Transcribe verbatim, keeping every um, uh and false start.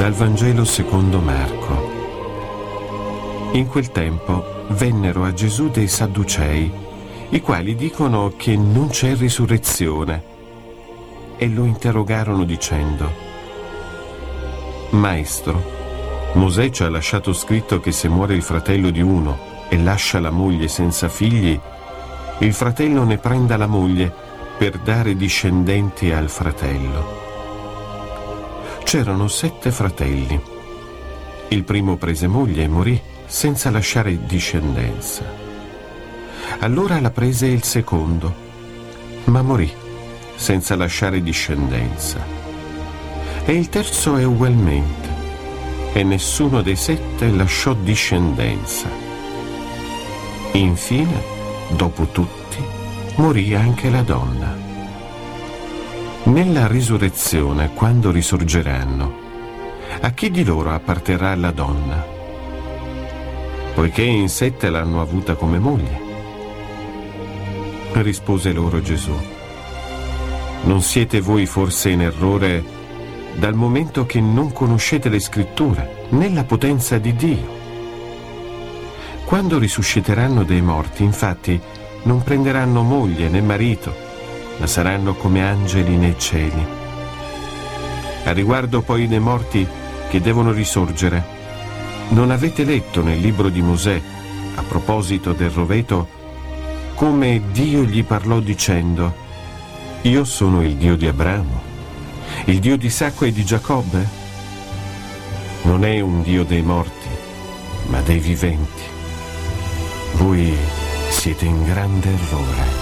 Dal Vangelo secondo Marco. In quel tempo vennero a Gesù dei Sadducei, i quali dicono che non c'è risurrezione, e lo interrogarono dicendo: Maestro, Mosè ci ha lasciato scritto che se muore il fratello di uno e lascia la moglie senza figli, il fratello ne prenda la moglie per dare discendenti al fratello. C'erano sette fratelli. Il primo prese moglie e morì senza lasciare discendenza. Allora la prese il secondo, ma morì senza lasciare discendenza. E il terzo è ugualmente, e nessuno dei sette lasciò discendenza. Infine, dopo tutti, morì anche la donna. Nella risurrezione, quando risorgeranno, a chi di loro apparterrà la donna? Poiché in sette l'hanno avuta come moglie. Rispose loro Gesù: non siete voi forse in errore dal momento che non conoscete le scritture né la potenza di Dio? Quando risusciteranno dei morti, infatti, non prenderanno moglie né marito, ma saranno come angeli nei cieli. A riguardo poi dei morti che devono risorgere, non avete letto nel libro di Mosè, a proposito del roveto, come Dio gli parlò dicendo: io sono il Dio di Abramo, il Dio di Isacco e di Giacobbe? Non è un Dio dei morti, ma dei viventi. Voi siete in grande errore.